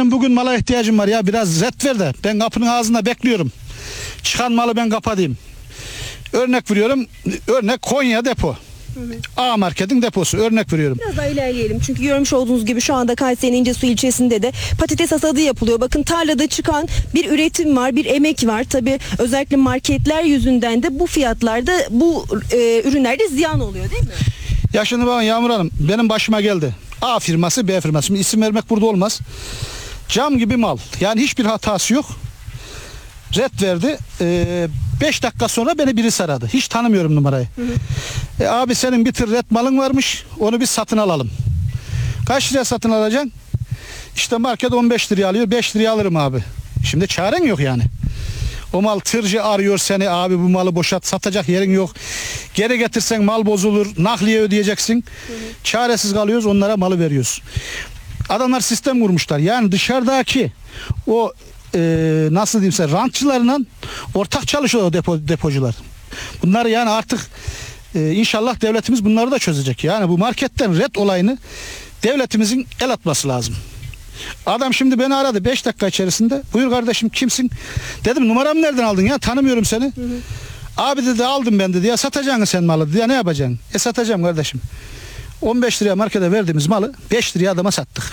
benim bugün mala ihtiyacım var ya, biraz zet ver de ben kapının ağzında bekliyorum. Çıkan malı ben kapatayım. Örnek veriyorum, örnek Konya depo. A marketin deposu, örnek veriyorum. Biraz daha ilerleyelim çünkü görmüş olduğunuz gibi şu anda Kayseri'nin İncesu ilçesinde de patates hasadı yapılıyor. Bakın tarlada çıkan bir üretim var, bir emek var. Tabii özellikle marketler yüzünden de bu fiyatlarda bu ürünlerde ziyan oluyor değil mi? Ya şimdi bakın Yağmur Hanım, benim başıma geldi. A firması, B firması. Şimdi isim vermek burada olmaz. Cam gibi mal. Yani hiçbir hatası yok. Red verdi. 5 dakika sonra beni birisi aradı. Hiç tanımıyorum numarayı. Abi senin bir tır red malın varmış. Onu biz satın alalım. Kaç liraya satın alacaksın? İşte market 15 liraya alıyor. 5 liraya alırım abi. Şimdi çaren yok yani. O mal tırcı arıyor seni, abi bu malı boşalt, satacak yerin yok. Geri getirsen mal bozulur, nakliye ödeyeceksin. Çaresiz kalıyoruz, onlara malı veriyoruz. Adamlar sistem kurmuşlar. Yani dışarıdaki o nasıl diyeyim size, rantçılarla ortak çalışıyor o depocular. Bunlar yani artık inşallah devletimiz bunları da çözecek. Yani bu marketten red olayını devletimizin el atması lazım. Adam şimdi beni aradı 5 dakika içerisinde. Buyur kardeşim, kimsin? Dedim numaramı nereden aldın ya? Tanımıyorum seni. Abi dedi aldım ben dedi. Ya satacaksın sen malı dedi. Ya ne yapacaksın? Satacağım kardeşim. 15 liraya markete verdiğimiz malı 5 liraya adama sattık.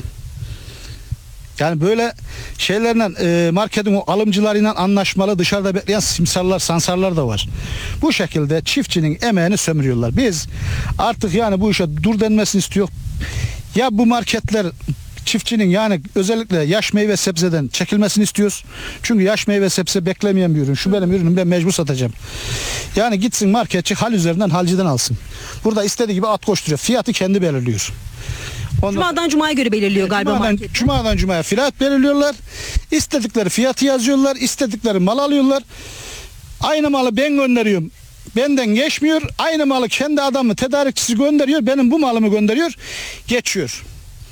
Yani böyle şeylerle marketin o alımcılarıyla anlaşmalı, dışarıda bekleyen simsarlar, sansarlar da var. Bu şekilde çiftçinin emeğini sömürüyorlar. Biz artık yani bu işe dur denmesini istiyor. Ya bu marketler çiftçinin yani özellikle yaş meyve sebzeden çekilmesini istiyoruz. Çünkü yaş meyve sebze beklemeyen bir ürün. Şu benim ürünüm, ben mecbur satacağım. Yani gitsin marketçi hal üzerinden halciden alsın. Burada istediği gibi at koşturuyor. Fiyatı kendi belirliyor. Cuma'dan Cuma'ya göre belirliyor galiba marketler. Cuma'dan Cuma'ya fiyat belirliyorlar. İstedikleri fiyatı yazıyorlar. İstedikleri mal alıyorlar. Aynı malı ben gönderiyorum. Benden geçmiyor. Aynı malı kendi adamı tedarikçisi gönderiyor. Benim bu malımı gönderiyor. Geçiyor.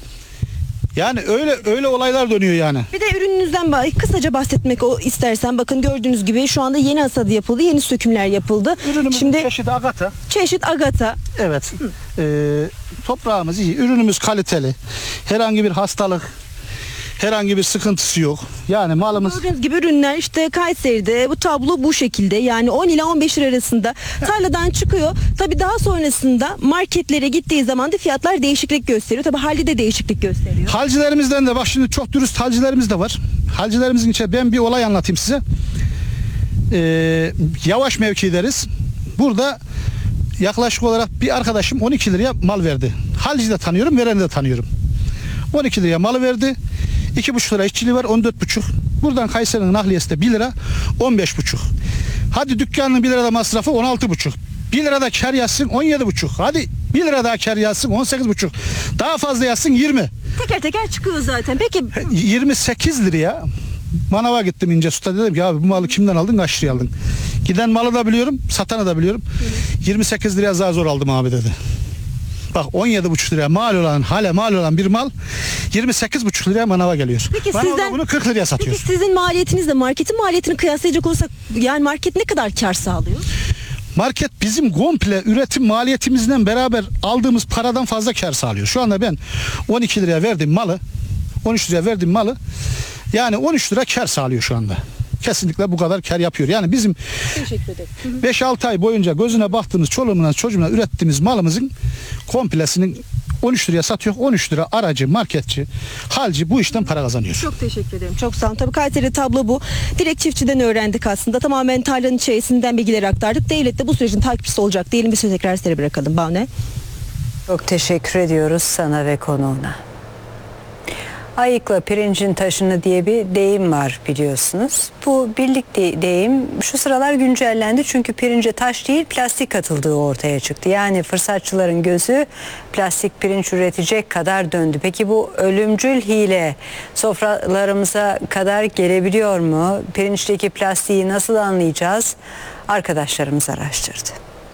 Yani öyle olaylar dönüyor yani. Bir de ürününüzden kısaca bahsetmek istersen, bakın gördüğünüz gibi şu anda yeni hasadı yapıldı, yeni sökümler yapıldı. Ürünümüzün Şimdi çeşidi agata. çeşit agata. Evet. Toprağımız iyi, ürünümüz kaliteli. Herhangi bir hastalık, herhangi bir sıkıntısı yok. Yani malımız... Gördüğünüz gibi ürünler işte Kayseri'de bu tablo bu şekilde. Yani 10 ila 15 lira arasında tarladan çıkıyor. Tabii daha sonrasında marketlere gittiği zaman da fiyatlar değişiklik gösteriyor. Tabii halde de değişiklik gösteriyor. Halcilerimizden de bak şimdi çok dürüst halcilerimiz de var. Halcilerimizin içinde ben bir olay anlatayım size. Yavaş mevki deriz. Burada yaklaşık olarak bir arkadaşım 12 liraya mal verdi. Halciyi de tanıyorum, vereni de tanıyorum. 12 liraya malı verdi. 2,5 lira işçiliği var, 14,5. Buradan Kayseri'nin nakliyesi de 1 lira, 15,5. Hadi dükkanın 1 lirada masrafı 16,5. 1 lirada kar yazsın 17,5. Hadi 1 lira daha kar yazsın 18,5. Daha fazla yazsın 20. Teker teker çıkıyor zaten. Peki 28 liraya manava gittim İncesu'da, dedim ki abi bu malı kimden aldın, kaç liraya aldın? Giden malı da biliyorum, satanı da biliyorum. 28 liraya daha zor aldım abi dedi. Bak 17,5 liraya mal olan bir mal 28,5 liraya manava geliyor. Peki Manavda bunu 40 liraya satıyor. Peki sizin maliyetinizle marketin maliyetini kıyaslayacak olursak yani market ne kadar kar sağlıyor? Market bizim komple üretim maliyetimizle beraber aldığımız paradan fazla kar sağlıyor. Şu anda ben 12 liraya verdiğim malı, 13 liraya verdiğim malı yani 13 lira kar sağlıyor şu anda. Kesinlikle bu kadar kar yapıyor. Yani bizim 5-6 ay boyunca gözüne baktığımız çoluğumla çocuğumla ürettiğimiz malımızın komplesinin 13 liraya satıyor. 13 lira aracı, marketçi, halci bu işten para kazanıyor. Çok teşekkür ederim. Çok sağ olun. Tabii Kayseri tablo bu. Direkt çiftçiden öğrendik aslında. Tamamen tarlanın içerisinden bilgileri aktardık. Devlet de bu sürecin takipçisi olacak diyelim. Bir söz tekrar size bırakalım. Banu. Çok teşekkür ediyoruz sana ve konuğuna. Ayıkla pirincin taşını diye bir deyim var biliyorsunuz. Bu birlik deyim şu sıralar güncellendi çünkü pirince taş değil plastik atıldığı ortaya çıktı. Yani fırsatçıların gözü plastik pirinç üretecek kadar döndü. Peki bu ölümcül hile sofralarımıza kadar gelebiliyor mu? Pirinçteki plastiği nasıl anlayacağız? Arkadaşlarımız araştırdı.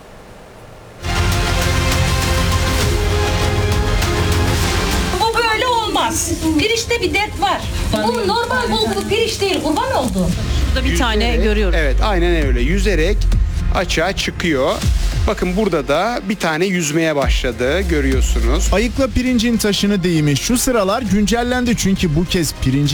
Pirinçte bir dert var. Bu normal bulgur pirinç değil, kurban oldu. Burada bir tane görüyorum. Evet, aynen öyle. Yüzerek açığa çıkıyor. Bakın burada da bir tane yüzmeye başladı, görüyorsunuz. Ayıkla pirincin taşını deyimi şu sıralar güncellendi çünkü bu kez pirinci